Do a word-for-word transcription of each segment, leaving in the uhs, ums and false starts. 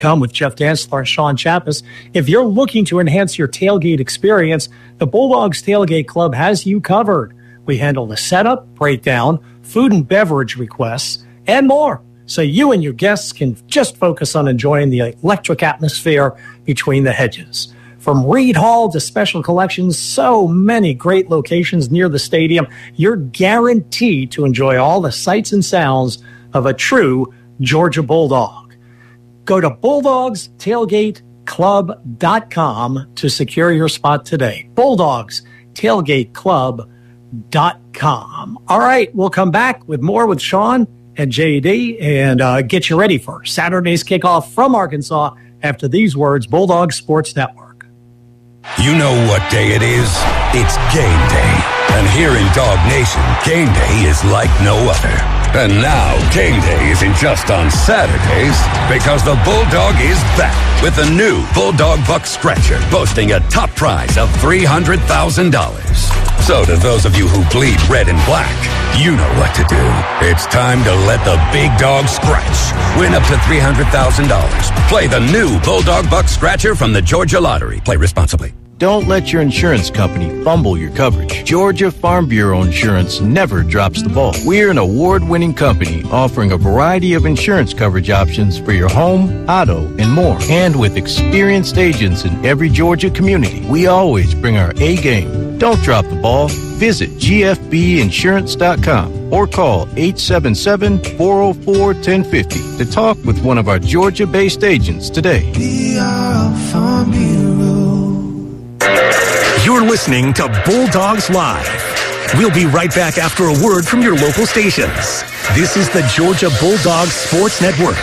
Come with Jeff Dantzler and Sean Chappis. If you're looking to enhance your tailgate experience, the Bulldogs Tailgate Club has you covered. We handle the setup, breakdown, food and beverage requests, and more, so you and your guests can just focus on enjoying the electric atmosphere between the hedges. From Reed Hall to Special Collections, so many great locations near the stadium, you're guaranteed to enjoy all the sights and sounds of a true Georgia Bulldog. Go to bulldogs tailgate club dot com to secure your spot today. bulldogs tailgate club dot com. All right, we'll come back with more with Sean and J D and uh, get you ready for Saturday's kickoff from Arkansas after these words. Bulldog Sports Network. You know what day it is? It's game day. And here in Dog Nation, game day is like no other. And now, game day isn't just on Saturdays, because the Bulldog is back with the new Bulldog Buck Scratcher, boasting a top prize of three hundred thousand dollars. So to those of you who bleed red and black, you know what to do. It's time to let the big dog scratch. Win up to three hundred thousand dollars. Play the new Bulldog Buck Scratcher from the Georgia Lottery. Play responsibly. Don't let your insurance company fumble your coverage. Georgia Farm Bureau Insurance never drops the ball. We're an award-winning company offering a variety of insurance coverage options for your home, auto, and more. And with experienced agents in every Georgia community, we always bring our A game. Don't drop the ball. Visit G F B insurance dot com or call eight seven seven, four oh four, one oh five oh to talk with one of our Georgia-based agents today. We are Farm Bureau. You're listening to Bulldogs Live. We'll be right back after a word from your local stations. This is the Georgia Bulldogs Sports Network.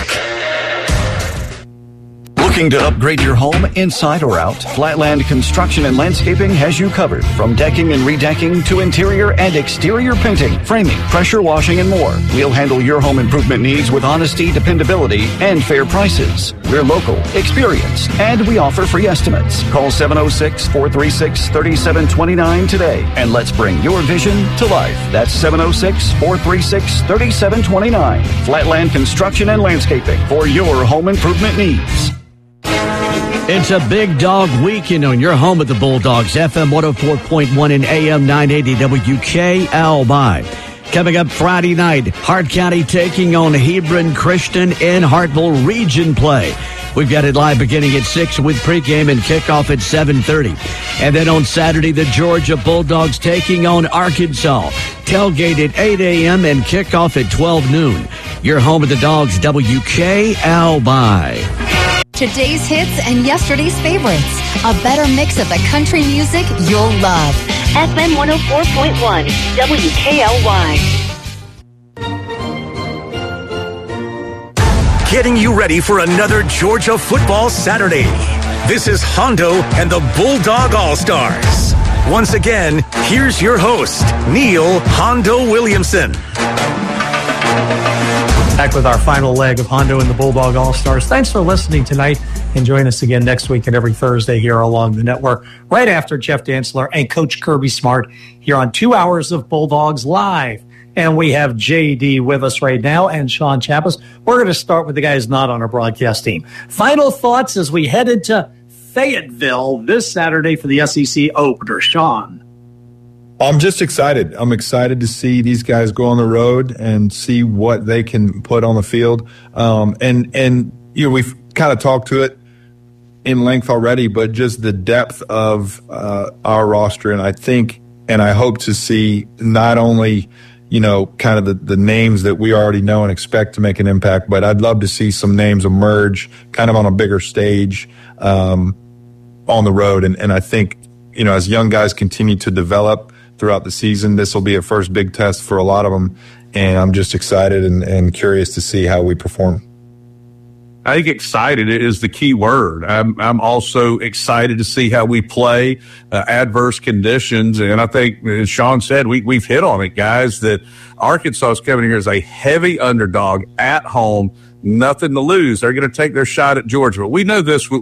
Looking to upgrade your home inside or out? Flatland Construction and Landscaping has you covered. From decking and redecking to interior and exterior painting, framing, pressure washing, and more. We'll handle your home improvement needs with honesty, dependability, and fair prices. We're local, experienced, and we offer free estimates. Call seven oh six, four three six, three seven two nine today, and let's bring your vision to life. That's seven oh six, four three six, three seven two nine. Flatland Construction and Landscaping for your home improvement needs. It's a big dog weekend on your home at the Bulldogs. F M one oh four point one and A M nine eighty W K L Y. Coming up Friday night, Hart County taking on Hebron Christian in Hartville Region play. We've got it live beginning at six with pregame and kickoff at seven thirty. And then on Saturday, the Georgia Bulldogs taking on Arkansas. Tailgate at eight a.m. and kickoff at twelve noon. Your home at the Dogs, W K L Y. Today's hits and yesterday's favorites. A better mix of the country music you'll love. F M one oh four point one, W K L Y. Getting you ready for another Georgia football Saturday. This is Hondo and the Bulldog All-Stars. Once again, here's your host, Neil Hondo Williamson. Back with our final leg of Hondo and the Bulldog All-Stars. Thanks for listening tonight, and join us again next week and every Thursday here along the network, right after Jeff Dantzler and Coach Kirby Smart here on two hours of Bulldogs Live. And we have J D with us right now and Sean Chappis. We're going to start with the guys not on our broadcast team. Final thoughts as we head into Fayetteville this Saturday for the S E C opener. Sean. I'm just excited. I'm excited to see these guys go on the road and see what they can put on the field. Um, and, and, you know, we've kind of talked to it in length already, but just the depth of uh, our roster. And I think, and I hope to see not only, you know, kind of the, the names that we already know and expect to make an impact, but I'd love to see some names emerge kind of on a bigger stage um, on the road. And, and I think, you know, as young guys continue to develop throughout the season, this will be a first big test for a lot of them. And I'm just excited and, and curious to see how we perform. I think excited is the key word. I'm, I'm also excited to see how we play uh, adverse conditions. And I think, as Sean said, we, we've hit on it, guys, that Arkansas is coming here as a heavy underdog at home, nothing to lose. They're going to take their shot at Georgia. But we know this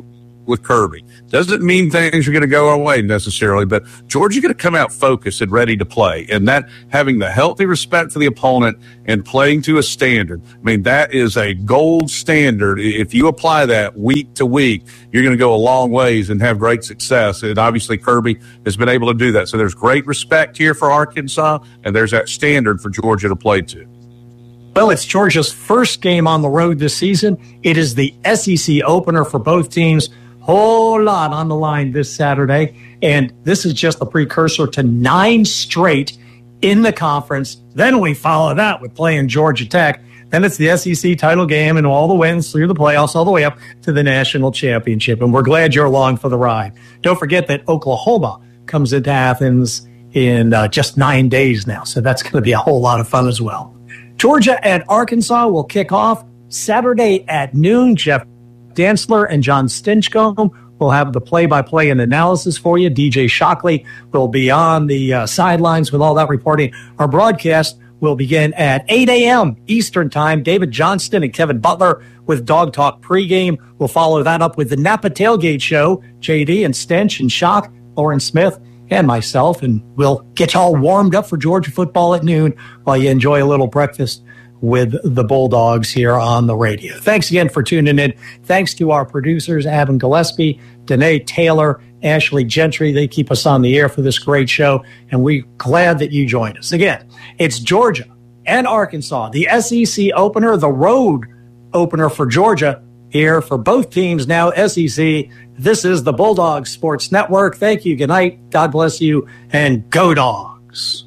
with Kirby. Doesn't mean things are going to go our way necessarily, but Georgia's going to come out focused and ready to play. And that having the healthy respect for the opponent and playing to a standard, I mean, that is a gold standard. If you apply that week to week, you're going to go a long ways and have great success. And obviously Kirby has been able to do that. So there's great respect here for Arkansas, and there's that standard for Georgia to play to. Well, it's Georgia's first game on the road this season. It is the S E C opener for both teams. Whole lot on the line this Saturday. And this is just the precursor to nine straight in the conference. Then we follow that with playing Georgia Tech. Then it's the S E C title game and all the wins through the playoffs all the way up to the national championship. And we're glad you're along for the ride. Don't forget that Oklahoma comes into Athens in uh, just nine days now. So that's going to be a whole lot of fun as well. Georgia and Arkansas will kick off Saturday at noon. Jeff Dantzler and John Stinchcomb will have the play-by-play and analysis for you. D J Shockley will be on the uh, sidelines with all that reporting. Our broadcast will begin at eight a.m. Eastern Time. David Johnston and Kevin Butler with Dog Talk pregame. We'll follow that up with the Napa Tailgate Show. J D and Stench and Shock, Lauren Smith, and myself, and we'll get you all warmed up for Georgia football at noon while you enjoy a little breakfast with the Bulldogs here on the radio. Thanks again for tuning in. Thanks to our producers, Adam Gillespie, Danae Taylor, Ashley Gentry. They keep us on the air for this great show, and we're glad that you joined us. Again, it's Georgia and Arkansas, the S E C opener, the road opener for Georgia here for both teams now, S E C. This is the Bulldogs Sports Network. Thank you. Good night. God bless you, and go Dogs.